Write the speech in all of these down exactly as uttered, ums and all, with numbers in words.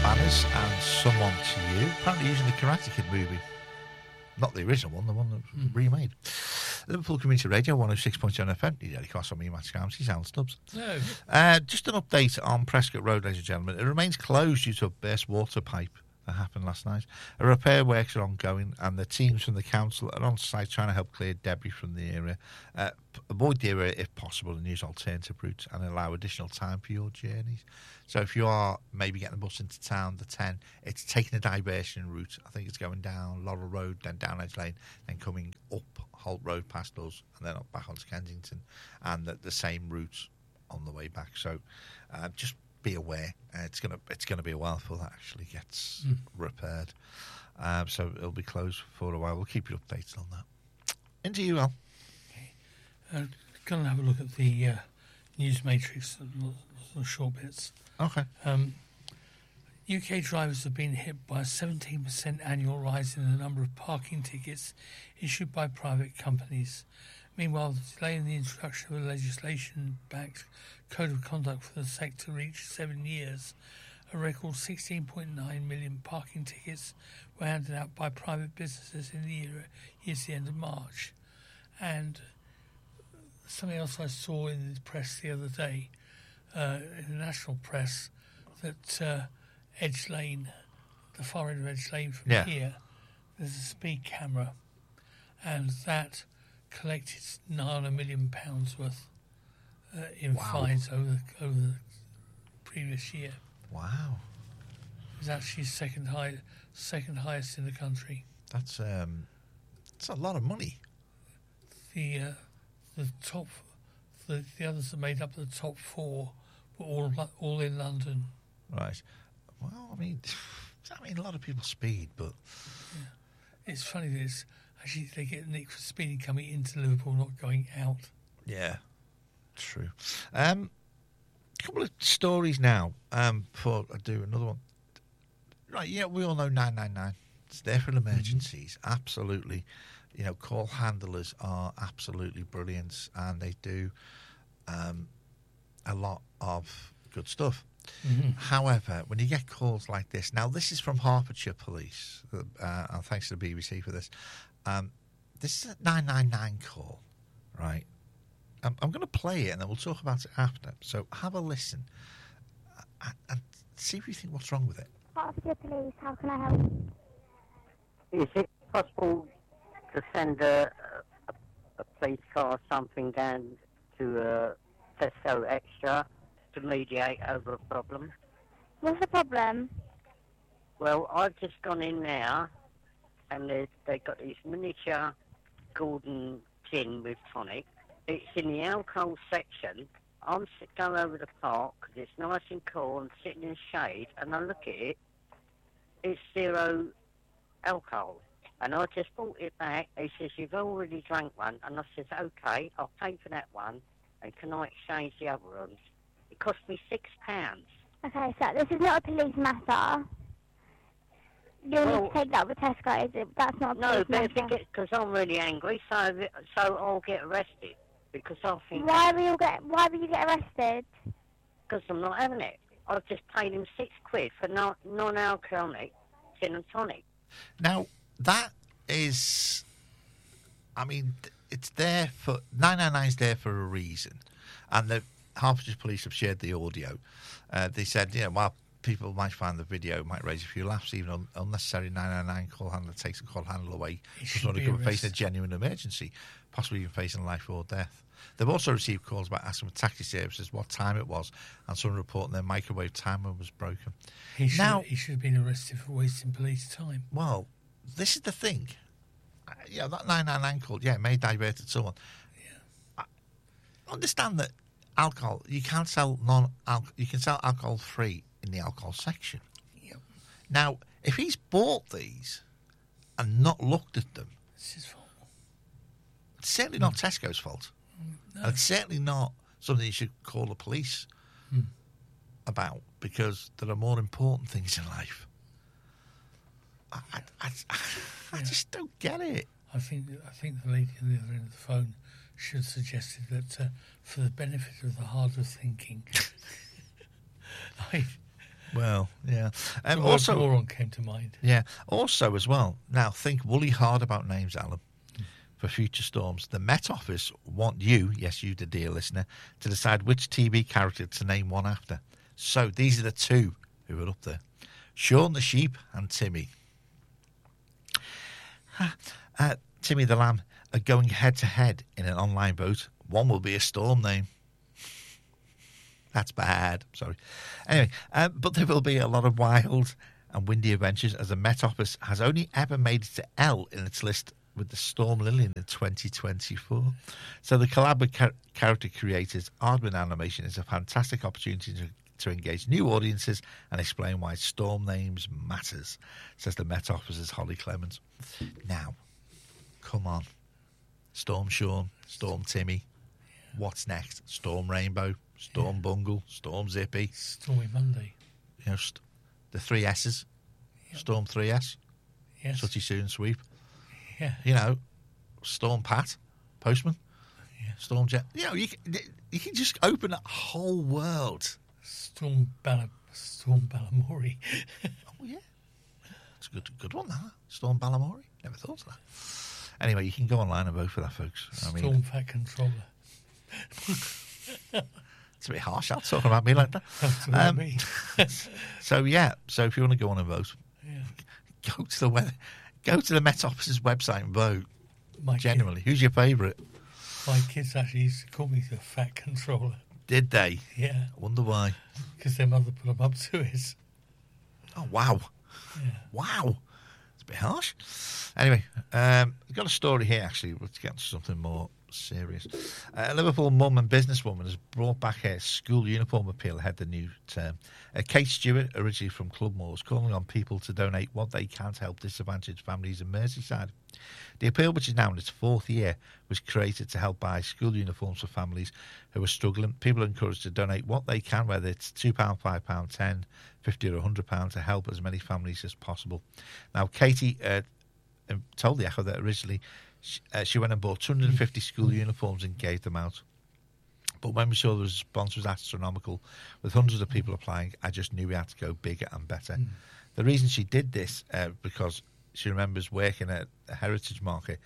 Banners and Someone to You, apparently using the Karate Kid movie. Not the original one, the one that was mm. remade. Liverpool Community Radio, one oh six point seven F M. You of course on me, Matt Scarmsey, Sound Stubbs. No. Uh, just an update on Prescott Road, ladies and gentlemen. It remains closed due to a burst water pipe that happened last night. A repair works are ongoing, and the teams from the council are on site trying to help clear debris from the area. Uh, avoid the area if possible and use alternative routes and allow additional time for your journeys. So if you are maybe getting the bus into town, the ten, it's taking a diversion route. I think it's going down Laurel Road, then down Edge Lane, then coming up Holt Road past us, and then up back onto Kensington, and the, the same route on the way back. So uh, just be aware. Uh, it's gonna it's gonna be a while before that actually gets mm. repaired. Um, so it'll be closed for a while. We'll keep you updated on that. Into you, Al. Okay. Uh, going to have a look at the uh, news matrix, the short bits. Okay. Um, U K drivers have been hit by a seventeen percent annual rise in the number of parking tickets issued by private companies. Meanwhile, the delay in the introduction of a legislation-backed code of conduct for the sector reached seven years. A record sixteen point nine million parking tickets were handed out by private businesses in the year, year to the end of March. And something else I saw in the press the other day, uh, in the national press, that uh, Edge Lane, the far end of Edge Lane from yeah. here, there's a speed camera, and that collected nine a million pounds worth uh, in wow. fines over over the previous year. Wow, it was actually second high, second highest in the country. That's um, that's a lot of money. The uh, the top, the the others that made up the top four were all all in London. Right. Well, I mean, I mean, a lot of people speed, but yeah. It's funny that it's actually they get nicked for speeding coming into Liverpool, not going out. Yeah, true. Um, a couple of stories now. Um, before I do another one. Right. Yeah, we all know nine nine nine. It's there for emergencies. Mm-hmm. Absolutely. You know, call handlers are absolutely brilliant, and they do um, a lot of good stuff. Mm-hmm. However, when you get calls like this, now this is from Hertfordshire Police, uh, and thanks to the B B C for this. Um, this is a nine nine nine call, right? I'm, I'm going to play it, and then we'll talk about it after. So have a listen and, and see if you think what's wrong with it. Hertfordshire Police, how can I help? Is it possible to send a, a, a police car or something down to uh, Tesco Extra to mediate over a problem? What's the problem? Well, I've just gone in now, and they've they got this miniature Gordon gin with tonic. It's in the alcohol section. I'm sit- going over the park because it's nice and cool and sitting in the shade, and I look at it, it's zero alcohol. And I just brought it back. He says, you've already drank one. And I says, okay, I'll pay for that one, and can I exchange the other ones? It cost me six pounds. Okay, so this is not a police matter. You'll well, need to take that with Tesco. Is it? That's not a police no, matter. No, because I'm really angry, so so I'll get arrested. Because I think... Why will you get, why will you get arrested? Because I'm not having it. I've just paid him six quid for non, non-alcoholic gin and tonic. Now, that is... I mean, it's there for... nine nine nine is there for a reason. And the Hertfordshire Police have shared the audio. Uh, they said, you know, while people might find the video might raise a few laughs, even un- unnecessary nine nine nine call handler takes a call handler away. Someone who could face a genuine emergency, possibly even facing life or death. They've also received calls about asking for taxi services, what time it was, and someone reporting their microwave timer was broken. He should, now, he should have been arrested for wasting police time. Well, this is the thing. Uh, yeah, that nine nine nine call, yeah, it may have diverted someone. Yeah. I understand that alcohol, you can't sell non you can sell alcohol free in the alcohol section. Yep. Now, if he's bought these and not looked at them, it's his fault. It's certainly not Tesco's fault. No. And it's certainly not something you should call the police hmm. about, because there are more important things in life. I, I, I, I yeah. just don't get it. I think I think the lady on the other end of the phone should have suggested that uh, for the benefit of the harder thinking, I Well, yeah. And Um, also, also, moron came to mind. yeah. Also, as well. Now, think woolly hard about names, Alan, for future storms. The Met Office want you, yes, you, the dear listener, to decide which T V character to name one after. So these are the two who are up there: Shaun the sheep and Timmy. Uh, Timmy the lamb are going head to head in an online vote. One will be a storm name. That's bad. Sorry. Anyway, um, but there will be a lot of wild and windy adventures, as the Met Office has only ever made it to L in its list with the Storm Lillian in twenty twenty-four. So the collab with char- character creators, Aardman Animation, is a fantastic opportunity to, to engage new audiences and explain why storm names matters, says the Met Office's Holly Clements. Now, come on. Storm Shaun, Storm Timmy. What's next? Storm Rainbow, Storm yeah. Bungle, Storm Zippy. Stormy Monday. You know, st- the three S's. Yep. Storm three S. Yes. Sooty Soon Sweep. Yeah. You know, Storm Pat, Postman. Yeah. Storm Jet. You know, you can, you can just open a whole world. Storm Bala, Storm Balamori. Oh, yeah. It's a good, good one, that. Storm Balamori. Never thought of that. Anyway, you can go online and vote for that, folks. Storm I mean, Fat Controller. It's a bit harsh, that, talking about me like that. That's about um, me. So, yeah. So, if you want to go on and vote, yeah. go to the weather. Go to the Met Office's website and vote. My Genuinely. Kid, Who's your favourite? my kids actually used to call me the Fat Controller. Did they? Yeah. I wonder why. Because their mother put them up to it. Oh, wow. Yeah. Wow. It's a bit harsh. Anyway, um, I've got a story here, actually. Let's get to something more serious. Uh, a Liverpool mum and businesswoman has brought back her school uniform appeal ahead of the new term. Uh, Kate Stewart, originally from Clubmoor, is calling on people to donate what they can to help disadvantaged families in Merseyside. The appeal, which is now in its fourth year, was created to help buy school uniforms for families who are struggling. People are encouraged to donate what they can, whether it's two pounds, five pounds, ten pounds, fifty pounds or one hundred pounds, to help as many families as possible. Now, Katie uh, told the Echo that originally she, uh, she went and bought two hundred fifty school uniforms and gave them out. But when we saw the response was astronomical, with hundreds of people applying, I just knew we had to go bigger and better. Mm. The reason she did this, uh, because she remembers working at a heritage market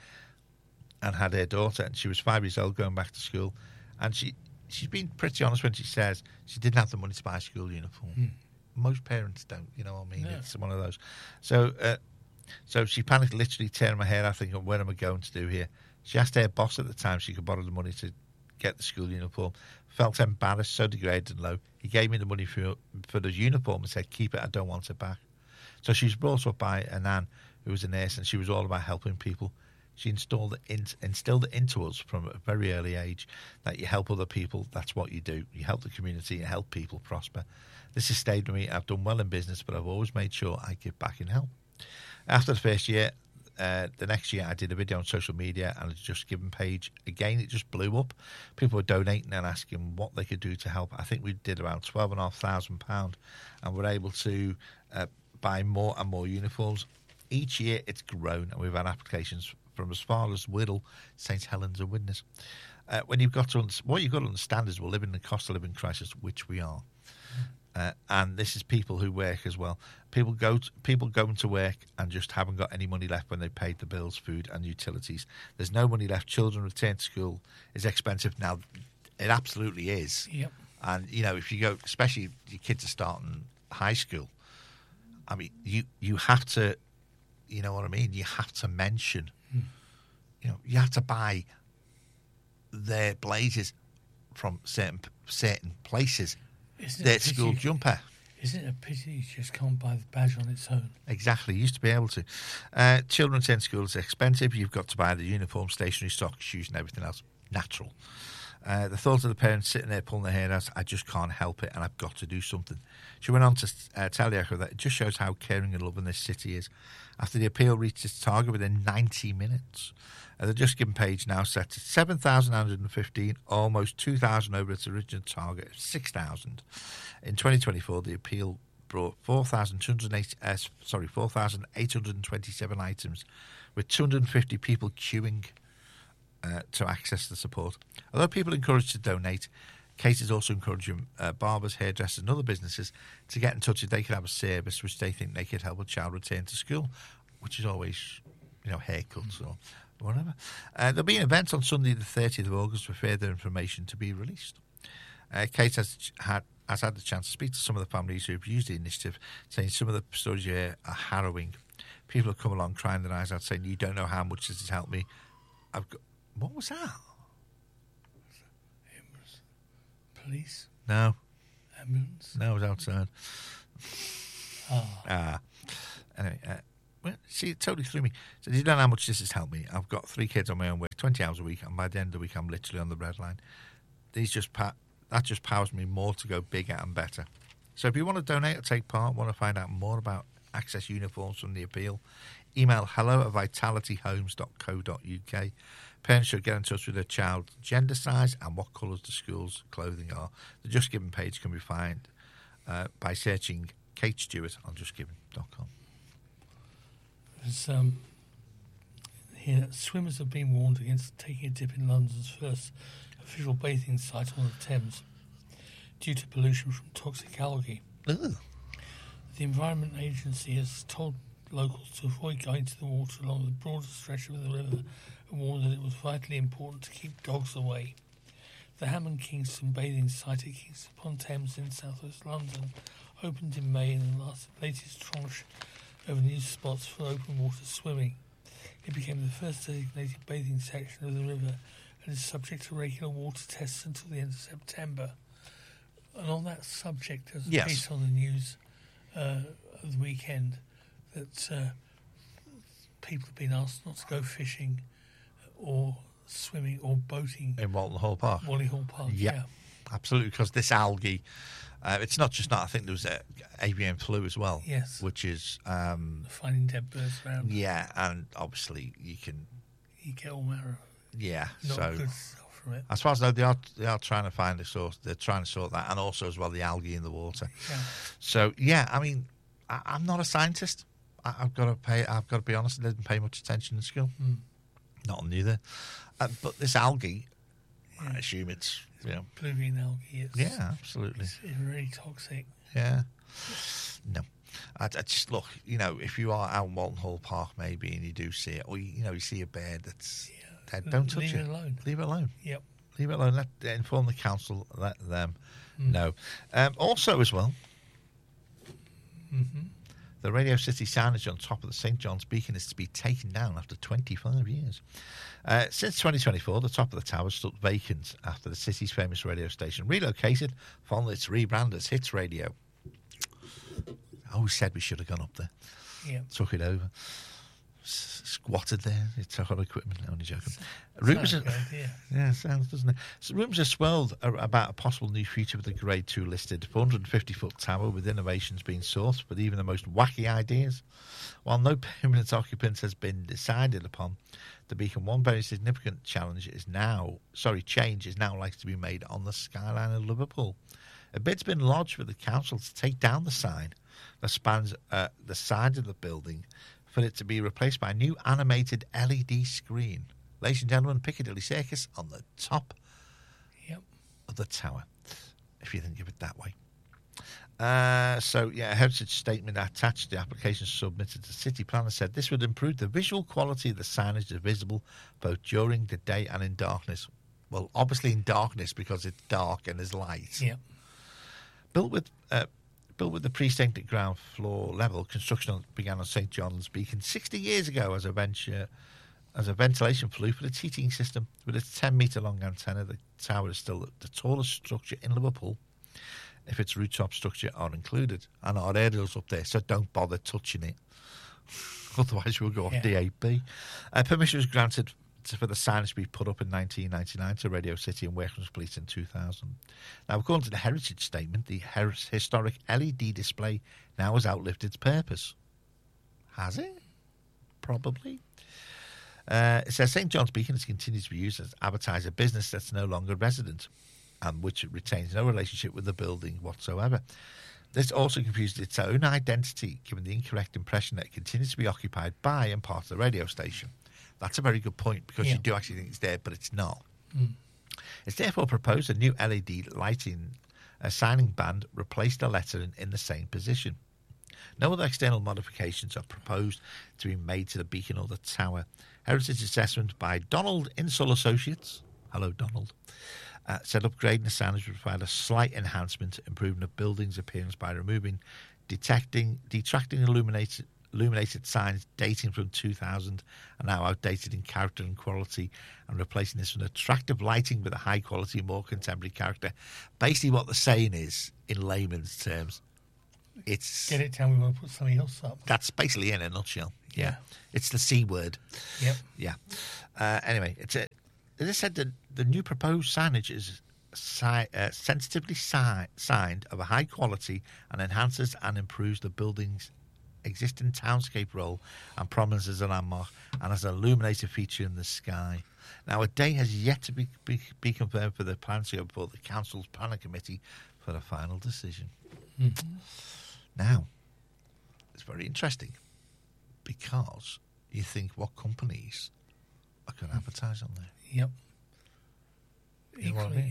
and had her daughter, and she was five years old going back to school, and she, she's been pretty honest when she says she didn't have the money to buy a school uniform. Mm. Most parents don't, you know what I mean? Yeah. It's one of those. So uh, so she panicked, literally tearing my hair out, thinking, what am I going to do here? She asked her boss at the time if she could borrow the money to get the school uniform. Felt embarrassed, so degraded and low. He gave me the money for for the uniform and said, keep it, I don't want it back. So she was brought up by a nan who was a nurse, and she was all about helping people. She installed it in, instilled it into us from a very early age that you help other people, that's what you do. You help the community, you help people prosper. This has stayed with me. I've done well in business, but I've always made sure I give back in help. After the first year, uh, the next year I did a video on social media and a Just Giving page. Again, it just blew up. People were donating and asking what they could do to help. I think we did around twelve thousand five hundred pounds and we're able to uh, buy more and more uniforms. Each year it's grown, and we've had applications from as far as Whittle, Saint Helens and Widnes. Uh, when you've got to, what you've got to understand is we're living in a cost of living crisis, which we are. Uh, and this is people who work as well. People go to, people going to work and just haven't got any money left when they paid the bills, food and utilities. There's no money left. Children return to school is expensive now. It absolutely is. Yep. And you know, if you go, especially if your kids are starting high school, I mean, you you have to, you know what I mean. You have to mention, mm. you know, you have to buy their blazers from certain certain places. Isn't their school you, jumper. Isn't it a pity you just can't buy the badge on its own? Exactly. You used to be able to. Uh, children attend school is expensive. You've got to buy the uniform, stationery, socks, shoes and everything else. Natural. Uh, the thought of the parents sitting there pulling their hair out, I just can't help it and I've got to do something. She went on to uh, tell the Echo that it just shows how caring and loving this city is. After the appeal reached its target within ninety minutes, uh, the Just Giving page now set to seven thousand one hundred fifteen, almost two thousand over its original target of six thousand. In twenty twenty-four, the appeal brought four thousand two hundred eight, uh, sorry, four thousand eight hundred twenty-seven items, with two hundred fifty people queuing uh, to access the support. Although people are encouraged to donate, Kate is also encouraging uh, barbers, hairdressers and other businesses to get in touch if they could have a service which they think they could help a child return to school, which is always, you know, haircuts or whatever. Uh, there'll be an event on Sunday the thirtieth of August for further information to be released. Uh, Kate has had has had the chance to speak to some of the families who have used the initiative, saying some of the stories here are harrowing. People have come along crying their eyes out, saying, "You don't know how much this has helped me. I've got..." What was that? Police? No. Ambulance? No, it was outside. Ah. Ah. Anyway, uh, well, see, it totally threw me. So you don't know how much this has helped me. I've got three kids on my own work, twenty hours a week, and by the end of the week, I'm literally on the red line. These just pa- that just powers me more to go bigger and better. So if you want to donate or take part, want to find out more about Access uniforms from the appeal, email hello at vitality homes dot co dot uk. Parents should get in touch with their child's gender size and what colours the school's clothing are. The Just Giving page can be found uh, by searching Kate Stewart on just giving dot com. There's, um, here, swimmers have been warned against taking a dip in London's first official bathing site on the Thames due to pollution from toxic algae. Ugh. The Environment Agency has told locals to avoid going to the water along the broader stretch of the river and warned that it was vitally important to keep dogs away. The Hammond Kingston bathing site at Kingston upon Thames in southwest London opened in May in the last, latest tranche of new spots for open water swimming. It became the first designated bathing section of the river and is subject to regular water tests until the end of September. And on that subject, there's a Yes. piece on the news uh, of the weekend that uh, people have been asked not to go fishing or swimming or boating In Walton Hall Park. Wally Hall Park. Yeah. Yeah. Absolutely, because this algae, uh, it's not just that. I think there was uh, avian flu as well. Yes. Which is, um, Finding dead birds around. yeah, and obviously you can, You get all manner of yeah. not so good stuff from it. as far as I know, they are they are trying to find a source. They're trying to sort that, and also as well the algae in the water. Yeah. So yeah, I mean, I, I'm not a scientist. I, I've got to pay. I've got to be honest. I didn't pay much attention in school. Mm. Not on either. Uh, but this algae, Yeah. I assume it's you know. Blue green algae. It's, Yeah, absolutely. It's, it's really toxic. Yeah. No. I, I just look. You know, if you are out in Walton Hall Park, maybe, and you do see it, or you, you know, you see a bird that's Yeah. dead, don't touch Leave it. it alone. Leave it alone. Yep. Leave it alone. Let uh, inform the council. Let them Mm. know. Um, also, as well, Mm-hmm. the Radio City signage on top of the Saint John's Beacon is to be taken down after twenty-five years. Uh, since twenty twenty-four, the top of the tower stood vacant after the city's famous radio station relocated following its rebrand as Hits Radio. I always said we should have gone up there. Yeah. Took it over. S- squatted there. It took our equipment. Only joking. Rumours Sounds are, a good idea. yeah, sounds, doesn't it? So rumours are swirled a- about a possible new future with the Grade two listed four hundred fifty foot tower with innovations being sought, but even the most wacky ideas. While no permanent occupant has been decided upon, the beacon, one very significant challenge is now, sorry, change is now likely to be made on the skyline of Liverpool. A bid's been lodged with the council to take down the sign that spans uh, the side of the building for it to be replaced by a new animated L E D screen. Ladies and gentlemen, Piccadilly Circus on the top Yep. of the tower, if you think of it that way. Uh, so, yeah, a heritage statement attached to the application submitted to the city planner said this would improve the visual quality of the signage that is visible both during the day and in darkness. Well, obviously in darkness because it's dark and there's light. Yep. Built with uh, built with the precinct at ground floor level, construction began on Saint John's Beacon sixty years ago as a venture as a ventilation flue for its heating system. With its ten metre long antenna, the tower is still the tallest structure in Liverpool, if its rooftop structure are included. And our aerials up there, so don't bother touching it. Otherwise, we'll go off Yeah. D A B. Uh, permission was granted to, for the signage to be put up in nineteen ninety-nine to Radio City and Wakeham's Police in two thousand. Now, according to the heritage statement, the her- historic L E D display now has outlived its purpose. Has it? Probably. Uh, it says Saint John's Beacon has continued to be used as advertise a business that's no longer resident and which retains no relationship with the building whatsoever. This also confused its own identity, giving the incorrect impression that it continues to be occupied by and part of the radio station. That's a very good point, because Yeah. you do actually think it's there, but it's not. Mm. It's therefore proposed a new L E D lighting uh, signing band replaced the lettering in the same position. No other external modifications are proposed to be made to the beacon or the tower. Heritage assessment by Donald Insall Associates, hello Donald, uh, said upgrading the signage would provide a slight enhancement, improving the building's appearance by removing, detecting, detracting illuminated, illuminated signs dating from two thousand and now outdated in character and quality, and replacing this with attractive lighting with a high quality, more contemporary character. Basically what they're saying is, in layman's terms, it's... Get it down, we want to put something else up. That's basically in a nutshell. Yeah. Yeah. It's the C word. Yep. Yeah. Uh, anyway, it's a, as I said, the, the new proposed signage is si- uh, sensitively si- signed of a high quality and enhances and improves the building's existing townscape role and prominence as a landmark and as an illuminated feature in the sky. Now, a day has yet to be, be, be confirmed for the plan to go before the council's planning committee for a final decision. Mm-hmm. Now, it's very interesting because you think what companies are going to advertise on there. Yep. You know what I Equally, mean?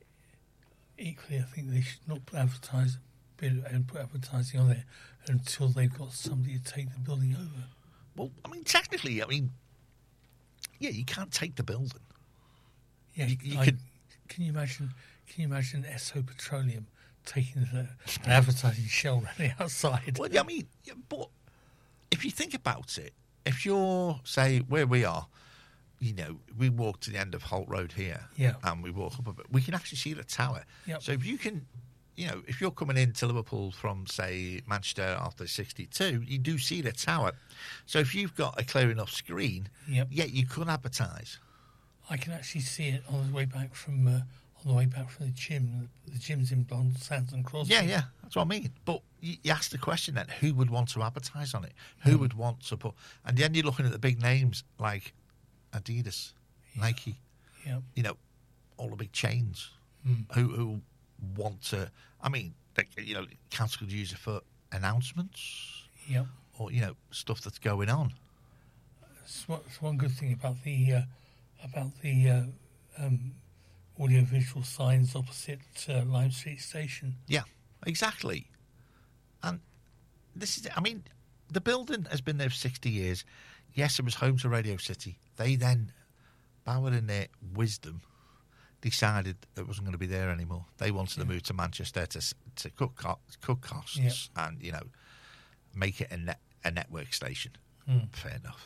equally, I think they should not advertise and put advertising on there until they've got somebody to take the building over. Well, I mean, technically, I mean, yeah, you can't take the building. Yeah, You- you I- could- Can you imagine? Can you imagine Esso Petroleum taking the, an advertising shell around the outside? Well, I mean, yeah, but if you think about it, if you're, say, where we are, you know, we walk to the end of Holt Road here, Yeah. and we walk up a bit, we can actually see the tower. Yep. So if you can, you know, if you're coming into Liverpool from, say, Manchester after sixty-two, you do see the tower. So if you've got a clear enough screen, Yep. yeah, you could advertise. I can actually see it on the way back from uh, on the way back from the gym. The gym's in Blonde Sands and Crosby. Yeah, yeah, that's what I mean. But you, you ask the question then, who would want to advertise on it? Who would want to put... And then you're looking at the big names like Adidas, Nike, Yeah. you know, all the big chains Mm. who, who want to... I mean, they, you know, council could use it for announcements Yep. or, you know, stuff that's going on. It's one, it's one good thing about the uh, about the uh, um, audiovisual signs opposite uh, Lime Street Station. Yeah, exactly. And this is, I mean, the building has been there for sixty years. Yes, it was home to Radio City. They then, Bauer in their wisdom, decided it wasn't going to be there anymore. They wanted to move to Manchester to to cut, co- cut costs Yeah. and, you know, make it a, net, a network station. Mm. Fair enough.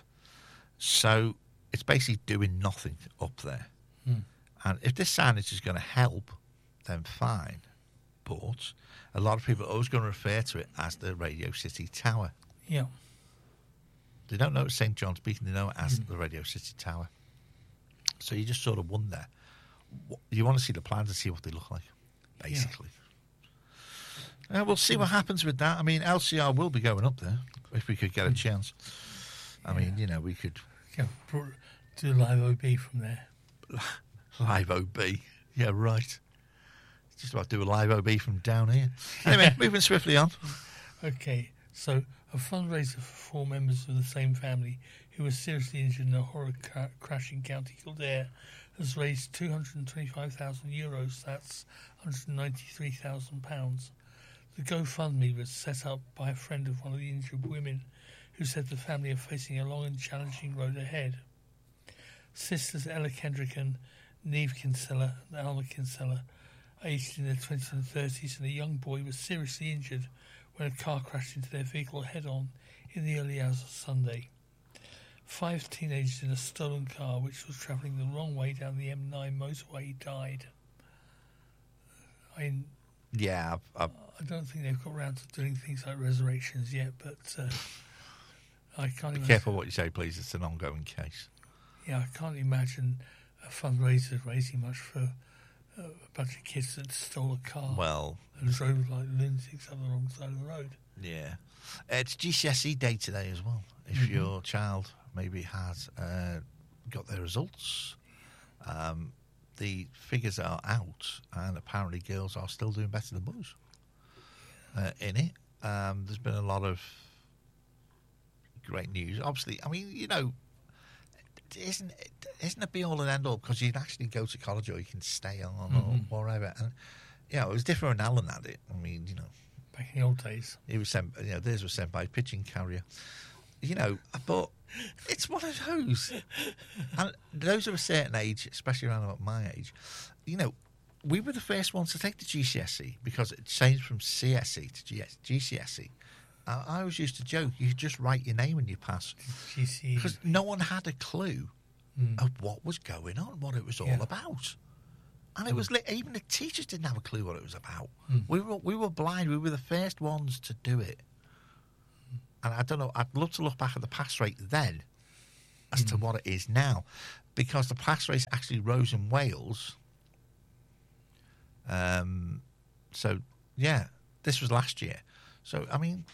So it's basically doing nothing up there. Mm. And if this signage is going to help, then fine. But a lot of people are always going to refer to it as the Radio City Tower. Yeah. They don't know it's Saint John's Beacon, they know it as the Radio City Tower. So you just sort of wonder. What, you want to see the plans and see what they look like, basically. Uh, we'll see what happens with that. I mean, L C R will be going up there if we could get a chance. I mean, you know, we could Yeah. bro- Do live O B from there. live O B. Yeah, right. Just about to do a live O B from down here. Anyway, moving swiftly on. Okay, so a fundraiser for four members of the same family who were seriously injured in a horror ca- crash in County Kildare has raised two hundred twenty-five thousand euros, that's one hundred ninety-three thousand pounds. The GoFundMe was set up by a friend of one of the injured women who said the family are facing a long and challenging road ahead. Sisters Ella Kendrick and Neve Kinsella and Alma Kinsella, aged in their twenties and thirties, and a young boy was seriously injured when a car crashed into their vehicle head-on in the early hours of Sunday. Five teenagers in a stolen car which was travelling the wrong way down the M nine motorway died. I, Yeah, I've, I've, I don't think they've got around to doing things like resurrections yet, but uh, I can't be imagine. careful what you say, please. It's an ongoing case. Yeah, I can't imagine a fundraiser raising much for uh, a bunch of kids that stole a car Well, and drove like lunatics up the wrong side of the road. yeah. It's G C S E day today as well. If Mhm. your child maybe has uh, got their results, um, the figures are out, and apparently girls are still doing better than boys uh, in it. Um, there's been a lot of great news. Obviously, I mean, you know, isn't it isn't a be all and end all, because you can actually go to college or you can stay on Mhm. or whatever. And you know, it was different when Alan had it. I mean, you know, Back in the old days. he was sent. You know, theirs was sent by a pigeon carrier. You know, but it's one of those. And those of a certain age, especially around about my age, you know, we were the first ones to take the G C S E because it changed from C S E to G C S E. I, I always used to joke, you could just write your name when you pass, G C E. because no one had a clue Mm. of what was going on, what it was all Yeah. about. And it was li- even the teachers didn't have a clue what it was about. Mm. We were we were blind. We were the first ones to do it. And I don't know. I'd love to look back at the pass rate then, as to what it is now, because the pass rate actually rose in Wales. Um, so yeah, this was last year. So I mean,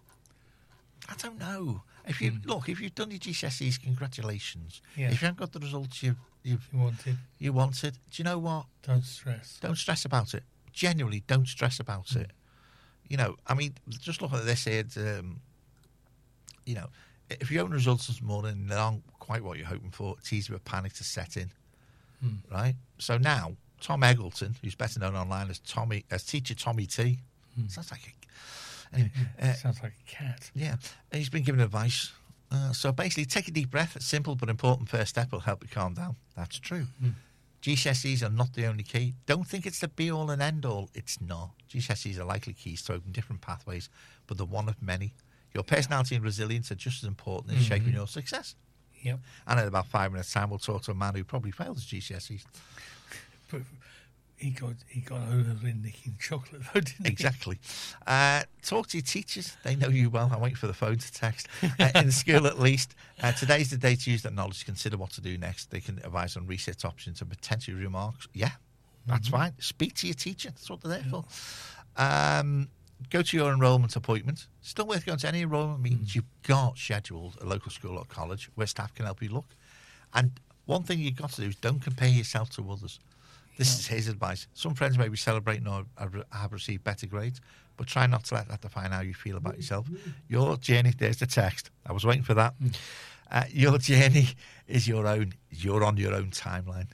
I don't know. If you look, if you've done your G C S Es, congratulations. Yeah. If you haven't got the results you you You wanted. you wanted, do you know what? Don't stress. Don't stress about it. Genuinely, don't stress about Mm. it. You know, I mean, just look at this here. Um, you know, if you open results this morning and they aren't quite what you're hoping for, it's easy for panic to set in, Mm. right? So now, Tom Eggleton, who's better known online as Tommy, as Teacher Tommy T, Mm. sounds like a, anyway, uh, Sounds like a cat. yeah, and he's been given advice. Uh, so basically, take a deep breath. A simple but important first step will help you calm down. That's true. Mm. G C S Es are not the only key. Don't think it's the be-all and end-all. It's not. G C S Es are likely keys to open different pathways, but they're one of many. Your personality and resilience are just as important in Mhm. shaping your success. Yep. And in about five minutes' time, we'll talk to a man who probably failed his G C S Es. But he got he got over in nicking chocolate though, didn't he? Exactly. Uh, talk to your teachers. They know you well. I'm waiting for the phone to text. Uh, in school, at least. Uh, today's the day to use that knowledge to consider what to do next. They can advise on research options and potentially remarks. Yeah, that's fine. Speak to your teacher. That's what they're there for. Um, go to your enrolment appointment. Still worth going to any enrolment meetings you've got scheduled at local school or college where staff can help you look. And one thing you've got to do is don't compare yourself to others. This is his advice. Some friends may be celebrating or have received better grades, but try not to let that define how you feel about yourself. Your journey, there's the text. I was waiting for that. Uh, your journey is your own. You're on your own timeline.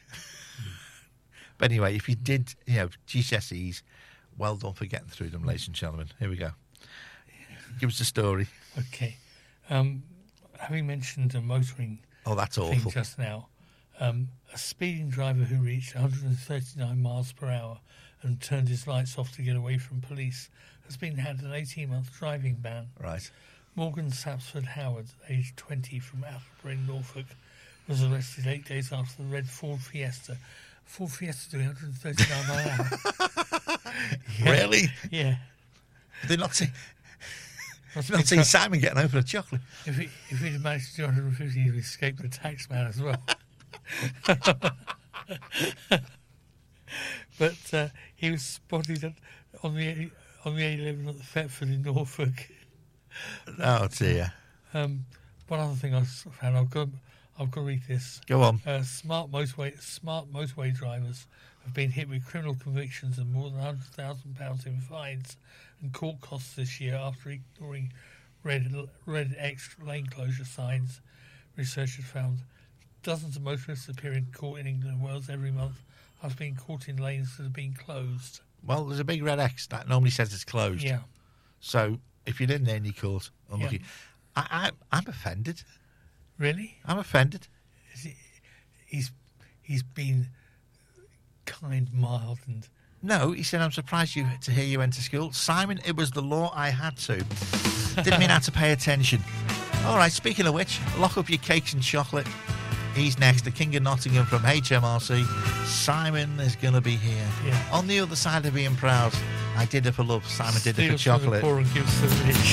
But anyway, if you did, you know, G C S Es, well done for getting through them, ladies and gentlemen. Here we go. Give us a story. Okay. Um, having mentioned a motoring Oh, that's thing awful. just now, um, a speeding driver who reached one hundred thirty-nine miles per hour and turned his lights off to get away from police has been had an eighteen-month driving ban. Right. Morgan Sapsford Howard, aged twenty, from Attleborough in Norfolk, was arrested eight days after the red Ford Fiesta. Ford Fiesta doing one hundred thirty-nine miles an hour. Yeah. Really? Yeah. They're not seeing, Must they're be not seeing tough. Simon getting over a chocolate. If he if he'd managed to do one hundred fifty, he'd escape the tax man as well. But uh, he was spotted at, on the on the A eleven at the Thetford in Norfolk. Oh, dear. Um, one other thing I found, I've got I've got to read this. Go on. Uh, smart motorway smart motorway drivers have been hit with criminal convictions and more than one hundred thousand pounds in fines and court costs this year after ignoring red red X lane closure signs. Researchers found dozens of motorists appear in court in England and Wales every month after being caught in lanes that have been closed. Well, there's a big red X that normally says it's closed. Yeah. So if you're in any court, unlucky. Yeah. I, I, I'm offended. Really? I'm offended. Is he, he's he's been kind, mild, and No, he said, I'm surprised you to hear you went to school. Simon, it was the law, I had to. Didn't mean I had to pay attention. All right, speaking of which, lock up your cakes and chocolate. He's next, the King of Nottingham from H M R C. Simon is going to be here. Yeah. On the other side of being proud, I did it for love. Simon did it for steals from the chocolate. poor and gives to the rich.